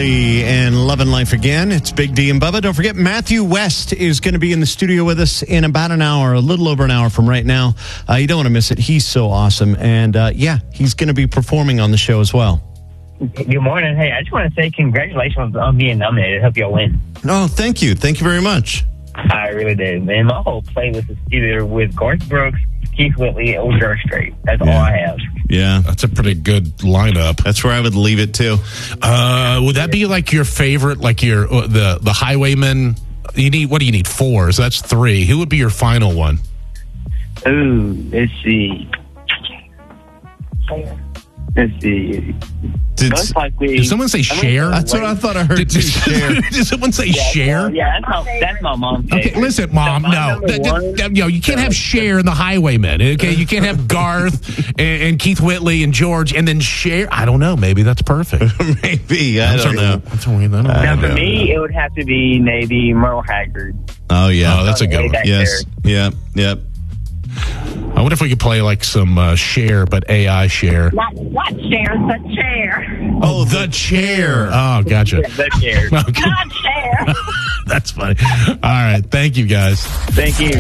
Riley and Lovin' Life Again. It's Big D and Bubba. Don't forget, Matthew West is going to be in the studio with us in about an hour, a little over an hour from right now. You don't want to miss it. He's so awesome. And, he's going to be performing on the show as well. Good morning. Hey, I just want to say congratulations on being nominated. I hope you'll win. Oh, thank you. Thank you very much. I really did, man. My whole playlist is either with Garth Brooks, Keith Whitley, or George Strait. That's all I have. Yeah. That's a pretty good lineup. That's where I would leave it, too. Would that be like your favorite, like your the Highwaymen? What do you need? 4, so that's 3. Who would be your final one? Ooh, let's see. Did someone say Cher? That's what I thought I heard. Did Cher? Did someone say Cher? Yeah, that's my mom's favorite. Okay, listen, Mom. No, you can't have Cher and the Highwaymen. Okay, you can't have Garth and Keith Whitley and George and then Cher. I don't know. Maybe that's perfect. Maybe I don't know. Now, for me, it would have to be maybe Merle Haggard. Oh yeah, that's a good one. Yes, yep. I wonder if we could play like some Cher, but AI Cher. What Cher? The chair. Oh, the chair. Oh, gotcha. The chair. Okay. Not Cher. That's funny. All right. Thank you, guys. Thank you.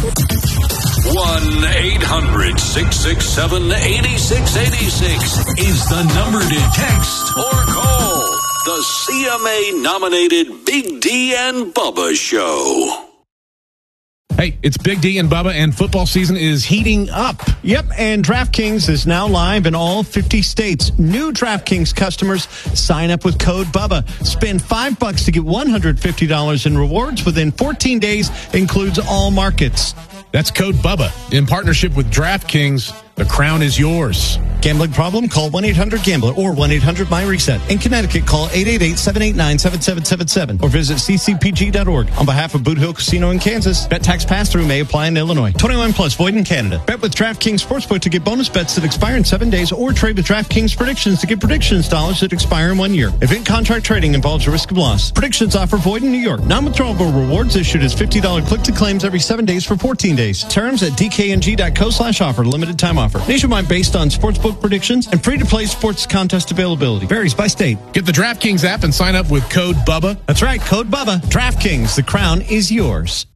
1-800-667-8686 is the number to text or call. The CMA-nominated Big D and Bubba Show. Hey, it's Big D and Bubba, and football season is heating up. Yep, and DraftKings is now live in all 50 states. New DraftKings customers sign up with code BUBBA. Spend $5 to get $150 in rewards within 14 days. Includes all markets. That's code BUBBA. In partnership with DraftKings, the crown is yours. Gambling problem? Call 1-800-GAMBLER or 1-800-MY-RESET. In Connecticut, call 888-789-7777 or visit ccpg.org. On behalf of Boot Hill Casino in Kansas, bet tax pass-through may apply in Illinois. 21 plus, void in Canada. Bet with DraftKings Sportsbook to get bonus bets that expire in 7 days or trade with DraftKings Predictions to get predictions dollars that expire in 1 year. Event contract trading involves a risk of loss. Predictions offer void in New York. Non-withdrawable rewards issued as $50 click-to-claims every 7 days for 14 days. Terms at dkng.co/offer. Limited time offer. Nationwide based on sportsbook predictions and free-to-play sports contest availability. Varies by state. Get the DraftKings app and sign up with code BUBBA. That's right, code BUBBA. DraftKings, the crown is yours.